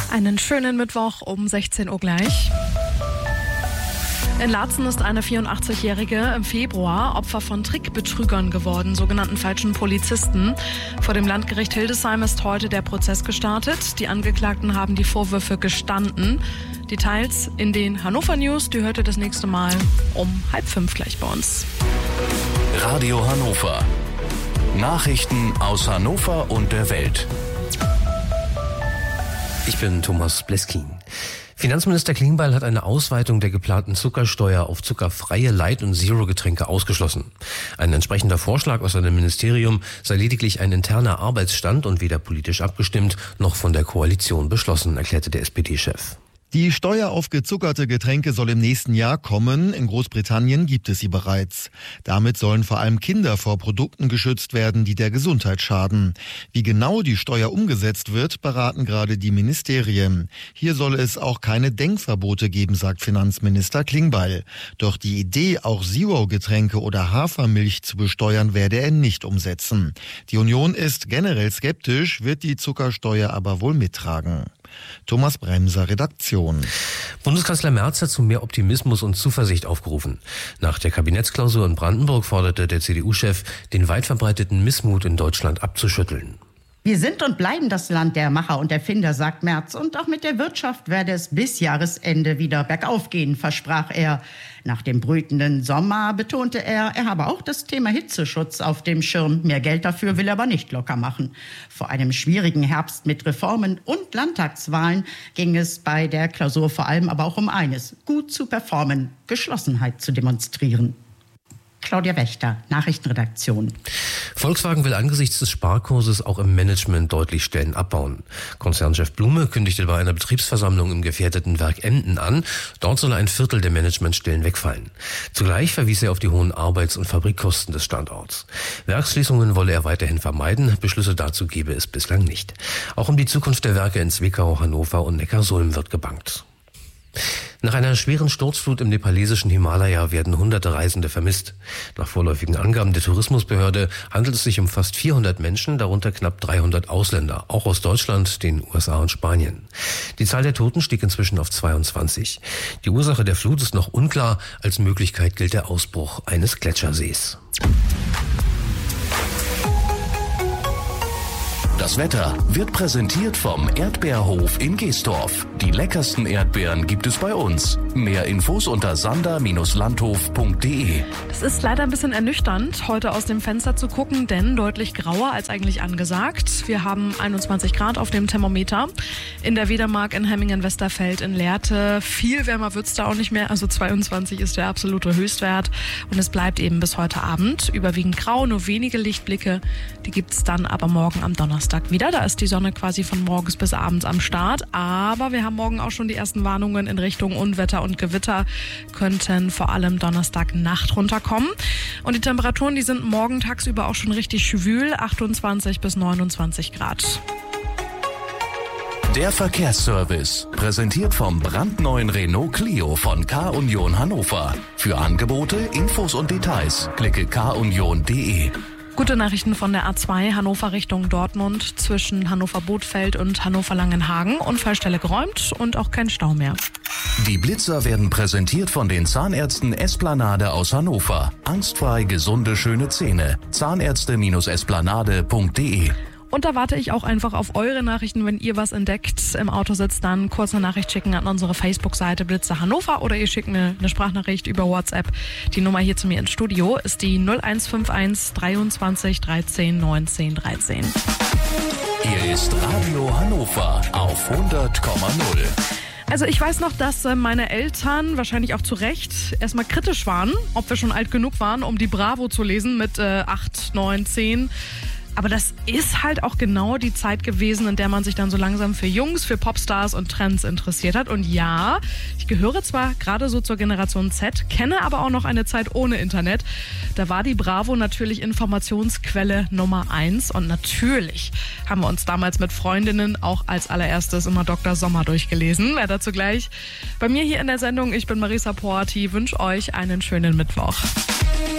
Einen schönen Mittwoch um 16 Uhr gleich. In Laatzen ist eine 84-Jährige im Februar Opfer von Trickbetrügern geworden, sogenannten falschen Polizisten. Vor dem Landgericht Hildesheim ist heute der Prozess gestartet. Die Angeklagten haben die Vorwürfe gestanden. Details in den Hannover News, die hört ihr das nächste Mal um 4:30 gleich bei uns. Radio Hannover. Nachrichten aus Hannover und der Welt. Ich bin Thomas Bleskin. Finanzminister Klingbeil hat eine Ausweitung der geplanten Zuckersteuer auf zuckerfreie Light- und Zero-Getränke ausgeschlossen. Ein entsprechender Vorschlag aus seinem Ministerium sei lediglich ein interner Arbeitsstand und weder politisch abgestimmt noch von der Koalition beschlossen, erklärte der SPD-Chef. Die Steuer auf gezuckerte Getränke soll im nächsten Jahr kommen. In Großbritannien gibt es sie bereits. Damit sollen vor allem Kinder vor Produkten geschützt werden, die der Gesundheit schaden. Wie genau die Steuer umgesetzt wird, beraten gerade die Ministerien. Hier soll es auch keine Denkverbote geben, sagt Finanzminister Klingbeil. Doch die Idee, auch Zero-Getränke oder Hafermilch zu besteuern, werde er nicht umsetzen. Die Union ist generell skeptisch, wird die Zuckersteuer aber wohl mittragen. Thomas Bremser, Redaktion. Bundeskanzler Merz hat zu mehr Optimismus und Zuversicht aufgerufen. Nach der Kabinettsklausur in Brandenburg forderte der CDU-Chef, den weit verbreiteten Missmut in Deutschland abzuschütteln. Wir sind und bleiben das Land der Macher und Erfinder, sagt Merz. Und auch mit der Wirtschaft werde es bis Jahresende wieder bergauf gehen, versprach er. Nach dem brütenden Sommer betonte er habe auch das Thema Hitzeschutz auf dem Schirm. Mehr Geld dafür will er aber nicht locker machen. Vor einem schwierigen Herbst mit Reformen und Landtagswahlen ging es bei der Klausur vor allem aber auch um eines: gut zu performen, Geschlossenheit zu demonstrieren. Claudia Wächter, Nachrichtenredaktion. Volkswagen will angesichts des Sparkurses auch im Management deutlich Stellen abbauen. Konzernchef Blume kündigte bei einer Betriebsversammlung im gefährdeten Werk Emden an, dort solle ein Viertel der Managementstellen wegfallen. Zugleich verwies er auf die hohen Arbeits- und Fabrikkosten des Standorts. Werksschließungen wolle er weiterhin vermeiden, Beschlüsse dazu gebe es bislang nicht. Auch um die Zukunft der Werke in Zwickau, Hannover und Neckarsulm wird gebangt. Nach einer schweren Sturzflut im nepalesischen Himalaya werden hunderte Reisende vermisst. Nach vorläufigen Angaben der Tourismusbehörde handelt es sich um fast 400 Menschen, darunter knapp 300 Ausländer, auch aus Deutschland, den USA und Spanien. Die Zahl der Toten stieg inzwischen auf 22. Die Ursache der Flut ist noch unklar. Als Möglichkeit gilt der Ausbruch eines Gletschersees. Das Wetter wird präsentiert vom Erdbeerhof in Geesdorf. Die leckersten Erdbeeren gibt es bei uns. Mehr Infos unter sander-landhof.de. Es ist leider ein bisschen ernüchternd, heute aus dem Fenster zu gucken, denn deutlich grauer als eigentlich angesagt. Wir haben 21 Grad auf dem Thermometer. In der Wedemark, in Hemmingen-Westerfeld, in Lehrte. Viel wärmer wird's da auch nicht mehr. Also 22 ist der absolute Höchstwert. Und es bleibt eben bis heute Abend überwiegend grau, nur wenige Lichtblicke. Die gibt's dann aber morgen am Donnerstag wieder. Da ist die Sonne quasi von morgens bis abends am Start. Aber wir haben morgen auch schon die ersten Warnungen in Richtung Unwetter und Gewitter. Könnten vor allem Donnerstagnacht runterkommen. Und die Temperaturen, die sind morgen tagsüber auch schon richtig schwül. 28 bis 29 Grad. Der Verkehrsservice, präsentiert vom brandneuen Renault Clio von K-Union Hannover. Für Angebote, Infos und Details klicke kunion.de. Gute Nachrichten von der A2 Hannover Richtung Dortmund zwischen Hannover-Bothfeld und Hannover-Langenhagen. Unfallstelle geräumt und auch kein Stau mehr. Die Blitzer werden präsentiert von den Zahnärzten Esplanade aus Hannover. Angstfrei gesunde, schöne Zähne. Zahnärzte-esplanade.de. Und da warte ich auch einfach auf eure Nachrichten. Wenn ihr was entdeckt, im Auto sitzt, dann kurz eine Nachricht schicken an unsere Facebook-Seite Blitzer Hannover oder ihr schickt mir eine Sprachnachricht über WhatsApp. Die Nummer hier zu mir ins Studio ist die 0151 23 13 19 13. Hier ist Radio Hannover auf 100,0. Also ich weiß noch, dass meine Eltern wahrscheinlich auch zu Recht erstmal kritisch waren, ob wir schon alt genug waren, um die Bravo zu lesen mit 8, 9, 10. Aber das ist halt auch genau die Zeit gewesen, in der man sich dann so langsam für Jungs, für Popstars und Trends interessiert hat. Und ja, ich gehöre zwar gerade so zur Generation Z, kenne aber auch noch eine Zeit ohne Internet. Da war die Bravo natürlich Informationsquelle Nummer 1. Und natürlich haben wir uns damals mit Freundinnen auch als allererstes immer Dr. Sommer durchgelesen. Mehr dazu gleich bei mir hier in der Sendung. Ich bin Marisa Porti, wünsche euch einen schönen Mittwoch.